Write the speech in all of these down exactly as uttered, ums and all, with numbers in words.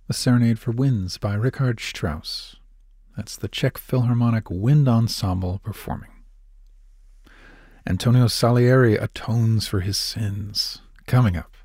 The Serenade for Winds by Richard Strauss. That's the Czech Philharmonic Wind Ensemble performing. Antonio Salieri atones for his sins. Coming up.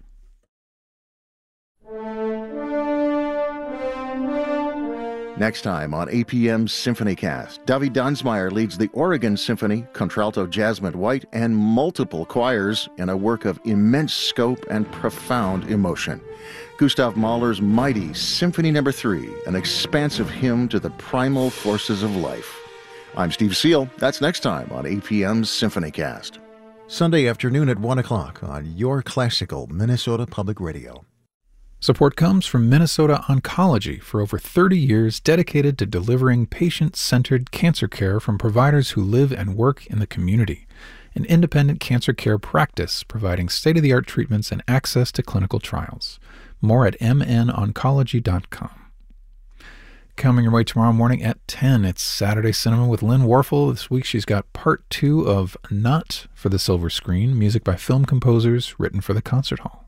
Next time on A P M's SymphonyCast, David Dunsmeyer leads the Oregon Symphony, contralto Jasmine White, and multiple choirs in a work of immense scope and profound emotion. Gustav Mahler's mighty Symphony Number Three, an expansive hymn to the primal forces of life. I'm Steve Seal. That's next time on A P M's SymphonyCast. Sunday afternoon at one o'clock on your classical Minnesota Public Radio. Support comes from Minnesota Oncology, for over thirty years dedicated to delivering patient-centered cancer care from providers who live and work in the community. An independent cancer care practice providing state-of-the-art treatments and access to clinical trials. More at m n oncology dot com. Coming your way tomorrow morning at ten, it's Saturday Cinema with Lynn Warfel. This week she's got part two of Not for the Silver Screen, music by film composers written for the concert hall.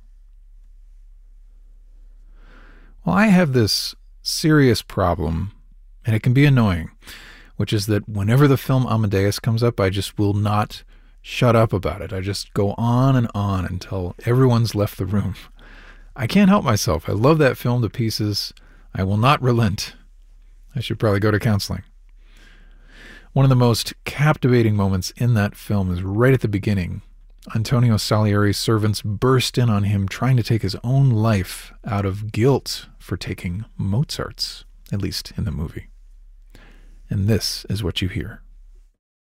Well, I have this serious problem, and it can be annoying, which is that whenever the film Amadeus comes up, I just will not shut up about it. I just go on and on until everyone's left the room. I can't help myself. I love that film to pieces. I will not relent. I should probably go to counseling. One of the most captivating moments in that film is right at the beginning. Antonio Salieri's servants burst in on him, trying to take his own life out of guilt for taking Mozart's, at least in the movie. And this is what you hear.